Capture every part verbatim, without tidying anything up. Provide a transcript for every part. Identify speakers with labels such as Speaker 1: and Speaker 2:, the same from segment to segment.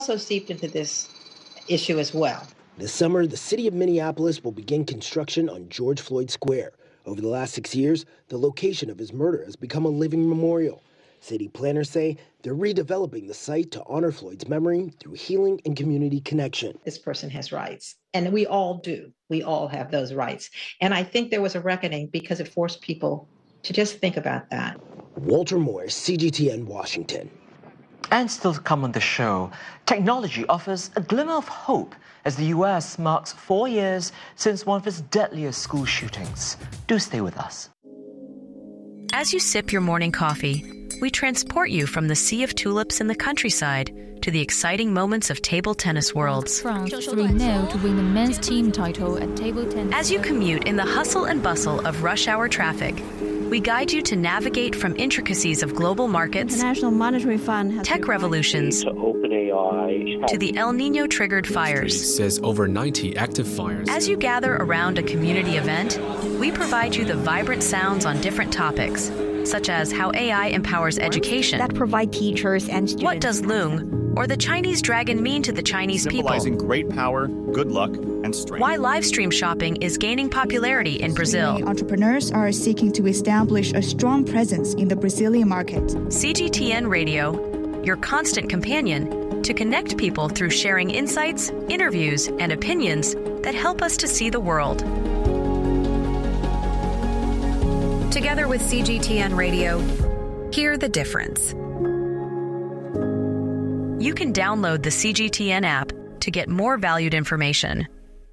Speaker 1: also seeped into this issue as well.
Speaker 2: This summer, the city of Minneapolis will begin construction on George Floyd Square. Over the last six years, the location of his murder has become a living memorial. City planners say they're redeveloping the site to honor Floyd's memory through healing and community connection.
Speaker 1: This person has rights, and we all do. We all have those rights. And I think there was a reckoning because it forced people to just think about that.
Speaker 2: Walter Morris, C G T N, Washington.
Speaker 3: And still to come on the show, technology offers a glimmer of hope as the U S marks four years since one of its deadliest school shootings. Do stay with us.
Speaker 4: As you sip your morning coffee, we transport you from the sea of tulips in the countryside to the exciting moments of table tennis worlds.
Speaker 5: France three nil to win the men's team title at table tennis.
Speaker 4: As you commute in the hustle and bustle of rush hour traffic, we guide you to navigate from intricacies of global markets,
Speaker 6: International Monetary Fund has
Speaker 4: tech revolutions,
Speaker 7: to OpenAI,
Speaker 4: to the El Nino triggered fires.
Speaker 8: Says over ninety active fires.
Speaker 4: As you gather around a community event, we provide you the vibrant sounds on different topics, such as how A I empowers education,
Speaker 6: that provide teachers and students.
Speaker 4: What does Loong or the Chinese dragon mean to the Chinese people?
Speaker 9: Symbolizing great power, good luck, and strength.
Speaker 4: Why live stream shopping is gaining popularity in Brazil.
Speaker 10: Many entrepreneurs are seeking to establish a strong presence in the Brazilian market.
Speaker 4: C G T N Radio, your constant companion to connect people through sharing insights, interviews, and opinions that help us to see the world. Together with C G T N Radio, hear the difference. You can download the C G T N app to get more valued information.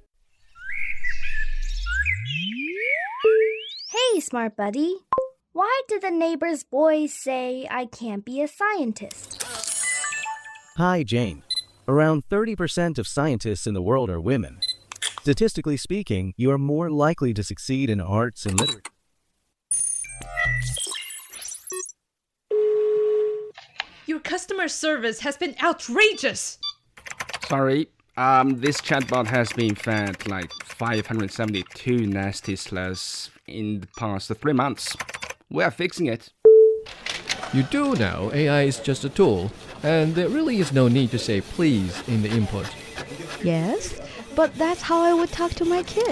Speaker 11: Hey, smart buddy. Why do the neighbor's boys say I can't be a scientist?
Speaker 12: Hi, Jane. Around thirty percent of scientists in the world are women. Statistically speaking, you are more likely to succeed in arts and literature.
Speaker 13: Your customer service has been outrageous!
Speaker 14: Sorry, um, this chatbot has been fed like five hundred seventy-two nasty slurs in the past three months. We're fixing it.
Speaker 15: You do know A I is just a tool, and there really is no need to say please in the input.
Speaker 16: Yes, but that's how I would talk to my kid.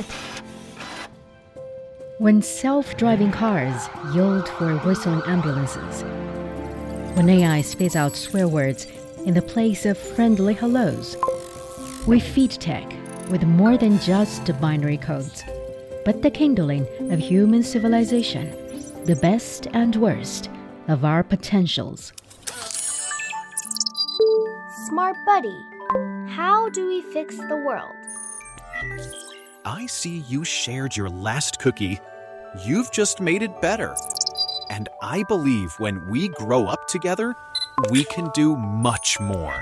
Speaker 17: When self-driving cars yield for whistling ambulances. When A I spits out swear words in the place of friendly hellos. We feed tech with more than just binary codes, but the kindling of human civilization, the best and worst of our potentials.
Speaker 11: Smart buddy, how do we fix the world?
Speaker 9: I see you shared your last cookie. You've just made it better. And I believe when we grow up together, we can do much more.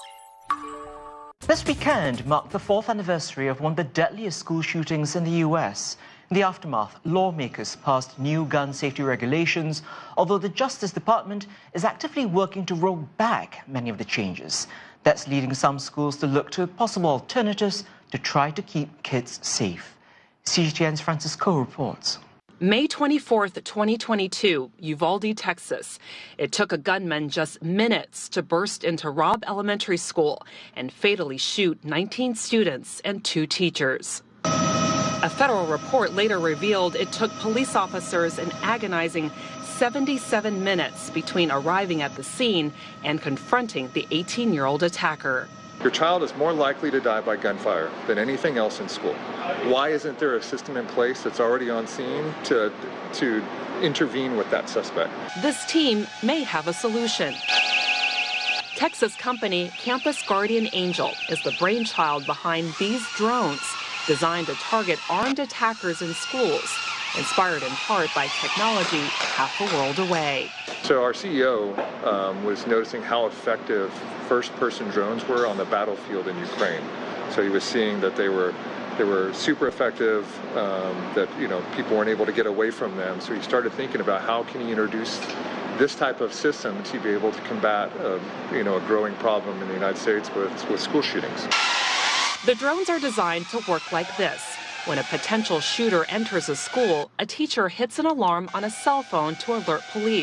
Speaker 3: This weekend marked the fourth anniversary of one of the deadliest school shootings in the U S. In the aftermath, lawmakers passed new gun safety regulations, although the Justice Department is actively working to roll back many of the changes. That's leading some schools to look to possible alternatives to try to keep kids safe. C G T N's Francis Coe reports.
Speaker 18: May twenty-fourth, twenty twenty-two, Uvalde, Texas. It took a gunman just minutes to burst into Robb Elementary School and fatally shoot nineteen students and two teachers. A federal report later revealed it took police officers an agonizing seventy-seven minutes between arriving at the scene and confronting the eighteen-year-old attacker.
Speaker 19: Your child is more likely to die by gunfire than anything else in school. Why isn't there a system in place that's already on scene to, to intervene with that suspect?
Speaker 18: This team may have a solution. Texas company Campus Guardian Angel is the brainchild behind these drones designed to target armed attackers in schools, inspired in part by technology half a world away.
Speaker 19: So our C E O um, was noticing how effective first-person drones were on the battlefield in Ukraine. So he was seeing that they were they were super effective, um, that you know people weren't able to get away from them. So he started thinking about how can he introduce this type of system to be able to combat uh, you know a growing problem in the United States with, with school shootings.
Speaker 18: The drones are designed to work like this. When a potential shooter enters a school, a teacher hits an alarm on a cell phone to alert police.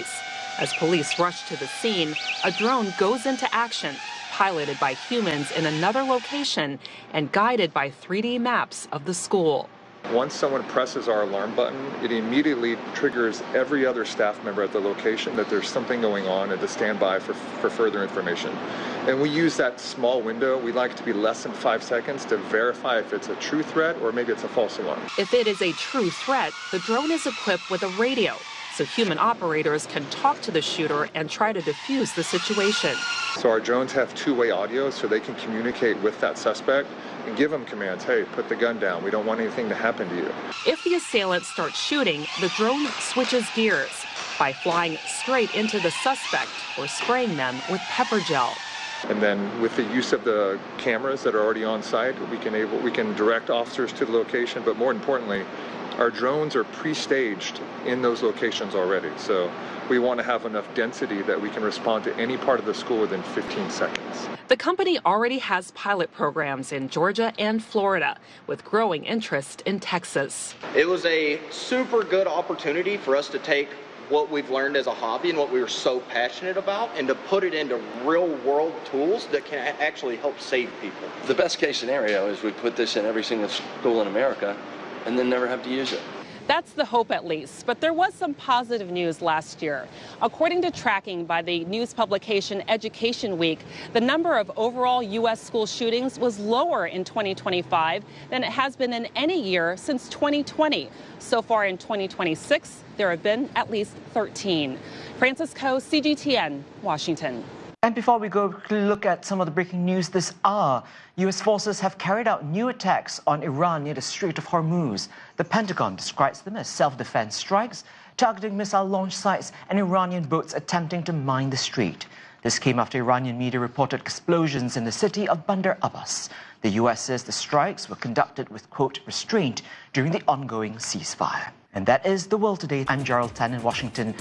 Speaker 18: As police rush to the scene, a drone goes into action, piloted by humans in another location and guided by three D maps of the school.
Speaker 19: Once someone presses our alarm button, it immediately triggers every other staff member at the location that there's something going on and to stand by for, for further information. And we use that small window, we like it to be less than five seconds, to verify if it's a true threat or maybe it's a false alarm.
Speaker 18: If it is a true threat, the drone is equipped with a radio, so human operators can talk to the shooter and try to defuse the situation.
Speaker 19: So our drones have two-way audio so they can communicate with that suspect and give them commands, hey, put the gun down, we don't want anything to happen to you.
Speaker 18: If the assailant starts shooting, the drone switches gears by flying straight into the suspect or spraying them with pepper gel.
Speaker 19: And then with the use of the cameras that are already on site, we can able we can direct officers to the location, but more importantly, our drones are pre-staged in those locations already. So we want to have enough density that we can respond to any part of the school within fifteen seconds.
Speaker 18: The company already has pilot programs in Georgia and Florida, with growing interest in Texas.
Speaker 7: It was a super good opportunity for us to take what we've learned as a hobby and what we were so passionate about and to put it into real world tools that can actually help save people.
Speaker 20: The best case scenario is we put this in every single school in America and then never have to use it.
Speaker 18: That's the hope, at least. But there was some positive news last year. According to tracking by the news publication Education Week, the number of overall U S school shootings was lower in twenty twenty-five than it has been in any year since twenty twenty. So far in twenty twenty-six, there have been at least thirteen. Frances Koh, C G T N, Washington.
Speaker 3: And before we go look at some of the breaking news this hour, U S forces have carried out new attacks on Iran near the Strait of Hormuz. The Pentagon describes them as self-defense strikes, targeting missile launch sites and Iranian boats attempting to mine the strait. This came after Iranian media reported explosions in the city of Bandar Abbas. The U S says the strikes were conducted with, quote, restraint during the ongoing ceasefire. And that is The World Today. I'm Gerald Tan in Washington.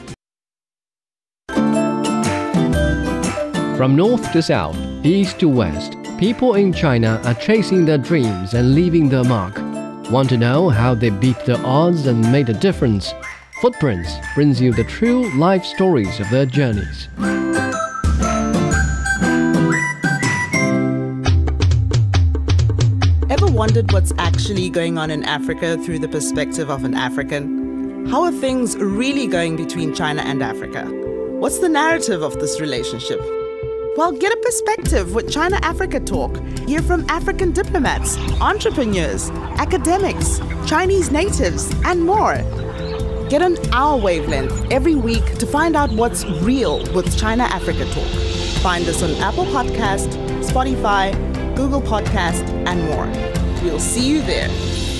Speaker 15: From north to south, east to west, people in China are chasing their dreams and leaving their mark. Want to know how they beat the odds and made a difference? Footprints brings you the true life stories of their journeys.
Speaker 21: Ever wondered what's actually going on in Africa through the perspective of an African? How are things really going between China and Africa? What's the narrative of this relationship? Well, get a perspective with China-Africa Talk. Hear from African diplomats, entrepreneurs, academics, Chinese natives, and more. Get on our wavelength every week to find out what's real with China-Africa Talk. Find us on Apple Podcast, Spotify, Google Podcast, and more. We'll see you there.